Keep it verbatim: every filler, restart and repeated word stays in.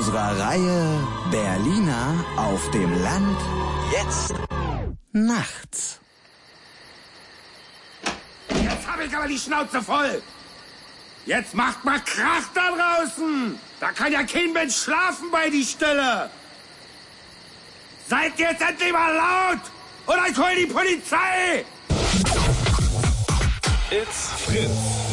unserer Reihe Berliner auf dem Land, jetzt nachts. Jetzt habe ich aber die Schnauze voll. Jetzt macht mal Krach da draußen. Da kann ja kein Mensch schlafen bei die Stille. Seid jetzt endlich mal laut oder ich hol die Polizei. It's Fritz.